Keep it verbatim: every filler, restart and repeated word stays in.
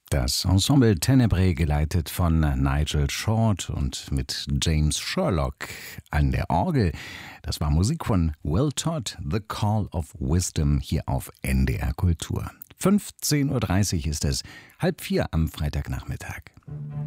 Das Ensemble Tenebrae, geleitet von Nigel Short und mit James Sherlock an der Orgel. Das war Musik von Will Todd, The Call of Wisdom, hier auf N D R Kultur. fünfzehn Uhr dreißig ist es, halb vier am Freitagnachmittag.